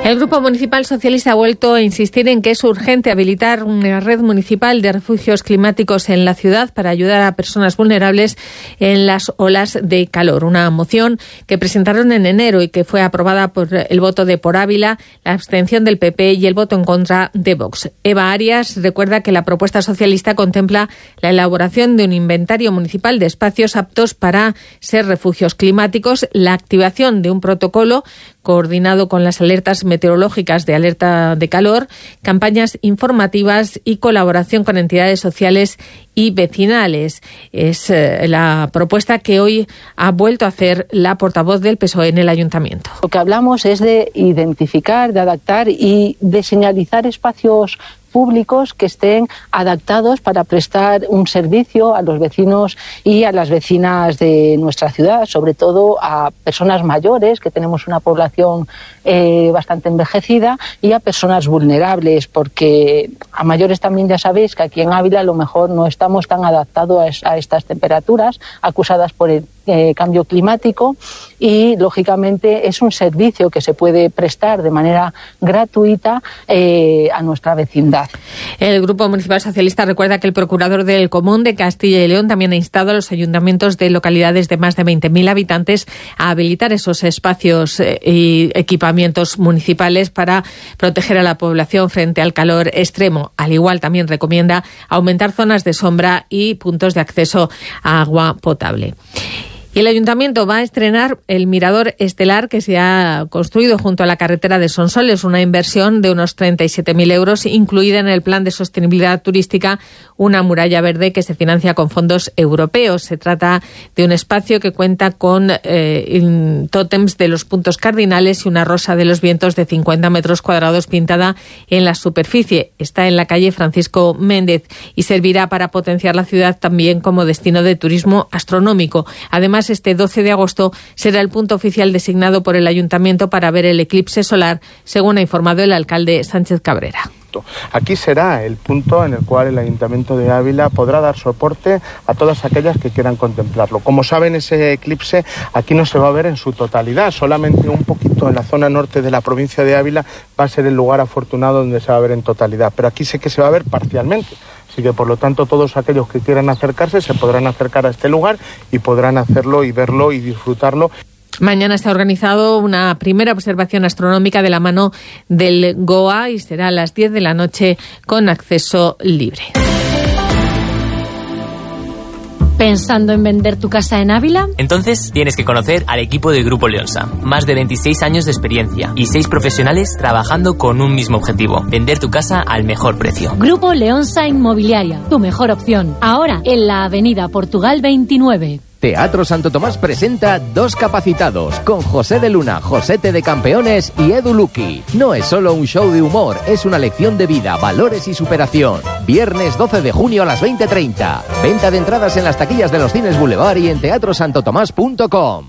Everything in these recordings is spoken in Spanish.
El Grupo Municipal Socialista ha vuelto a insistir en que es urgente habilitar una red municipal de refugios climáticos en la ciudad para ayudar a personas vulnerables en las olas de calor. Una moción que presentaron en enero y que fue aprobada por el voto de Por Ávila, la abstención del PP y el voto en contra de Vox. Eva Arias recuerda que la propuesta socialista contempla la elaboración de un inventario municipal de espacios aptos para ser refugios climáticos, la activación de un protocolo coordinado con las alertas meteorológicas de alerta de calor, campañas informativas y colaboración con entidades sociales y vecinales. Es la propuesta que hoy ha vuelto a hacer la portavoz del PSOE en el Ayuntamiento. Lo que hablamos es de identificar, de adaptar y de señalizar espacios públicos que estén adaptados para prestar un servicio a los vecinos y a las vecinas de nuestra ciudad, sobre todo a personas mayores, que tenemos una población bastante envejecida, y a personas vulnerables, porque a mayores también ya sabéis que aquí en Ávila a lo mejor no estamos tan adaptados a estas temperaturas acusadas por el cambio climático, y lógicamente es un servicio que se puede prestar de manera gratuita a nuestra vecindad. El Grupo Municipal Socialista recuerda que el procurador del Común de Castilla y León también ha instado a los ayuntamientos de localidades de más de 20.000 habitantes a habilitar esos espacios y equipamientos municipales para proteger a la población frente al calor extremo. Al igual, también recomienda aumentar zonas de sombra y puntos de acceso a agua potable. Y el Ayuntamiento va a estrenar el mirador estelar que se ha construido junto a la carretera de Sonsoles, una inversión de unos 37.000 euros, incluida en el Plan de Sostenibilidad Turística, una muralla verde que se financia con fondos europeos. Se trata de un espacio que cuenta con tótems de los puntos cardinales y una rosa de los vientos de 50 metros cuadrados pintada en la superficie. Está en la calle Francisco Méndez y servirá para potenciar la ciudad también como destino de turismo astronómico. Además, este 12 de agosto será el punto oficial designado por el Ayuntamiento para ver el eclipse solar, según ha informado el alcalde Sánchez Cabrera. Aquí será el punto en el cual el Ayuntamiento de Ávila podrá dar soporte a todas aquellas que quieran contemplarlo. Como saben, ese eclipse aquí no se va a ver en su totalidad, solamente un poquito en la zona norte de la provincia de Ávila va a ser el lugar afortunado donde se va a ver en totalidad, pero aquí sé que se va a ver parcialmente. Así que, por lo tanto, todos aquellos que quieran acercarse se podrán acercar a este lugar y podrán hacerlo y verlo y disfrutarlo. Mañana está organizado una primera observación astronómica de la mano del GOA y será a las 10 de la noche con acceso libre. ¿Pensando en vender tu casa en Ávila? Entonces tienes que conocer al equipo de Grupo Leonsa. Más de 26 años de experiencia y 6 profesionales trabajando con un mismo objetivo: vender tu casa al mejor precio. Grupo Leonsa Inmobiliaria, tu mejor opción. Ahora en la Avenida Portugal 29. Teatro Santo Tomás presenta Dos Capacitados, con José de Luna, Josete de Campeones y Edu Luqui. No es solo un show de humor, es una lección de vida, valores y superación. Viernes 12 de junio a las 20:30. Venta de entradas en las taquillas de los cines Boulevard y en teatrosantotomás.com.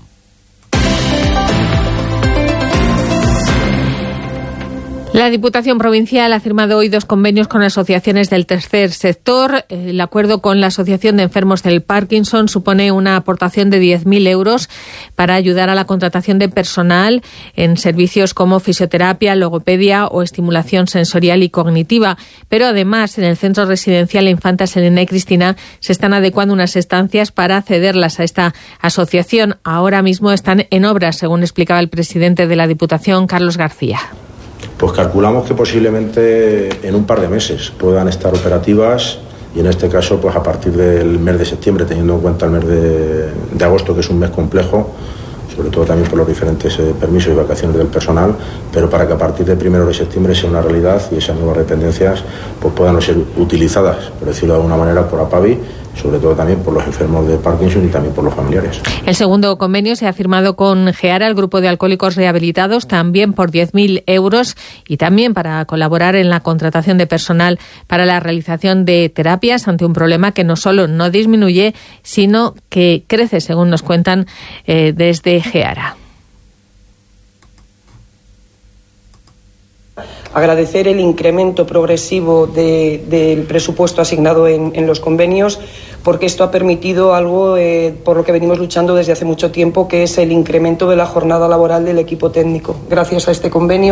La Diputación Provincial ha firmado hoy 2 convenios con asociaciones del tercer sector. El acuerdo con la Asociación de Enfermos del Parkinson supone una aportación de 10.000 euros para ayudar a la contratación de personal en servicios como fisioterapia, logopedia o estimulación sensorial y cognitiva. Pero además, en el Centro Residencial Infanta Selena y Cristina se están adecuando unas estancias para cederlas a esta asociación. Ahora mismo están en obras, según explicaba el presidente de la Diputación, Carlos García. Pues calculamos que posiblemente en un par de meses puedan estar operativas, y en este caso pues a partir del mes de septiembre, teniendo en cuenta el mes de agosto, que es un mes complejo, sobre todo también por los diferentes permisos y vacaciones del personal, pero para que a partir del 1 de septiembre sea una realidad y esas nuevas dependencias pues puedan ser utilizadas, por decirlo de alguna manera, por APAVI, sobre todo también por los enfermos de Parkinson y también por los familiares. El segundo convenio se ha firmado con GEARA, el Grupo de Alcohólicos Rehabilitados, también por 10.000 euros y también para colaborar en la contratación de personal para la realización de terapias ante un problema que no solo no disminuye, sino que crece, según nos cuentan desde GEARA. Agradecer el incremento progresivo del presupuesto asignado en los convenios, porque esto ha permitido algo por lo que venimos luchando desde hace mucho tiempo, que es el incremento de la jornada laboral del equipo técnico. Gracias a este convenio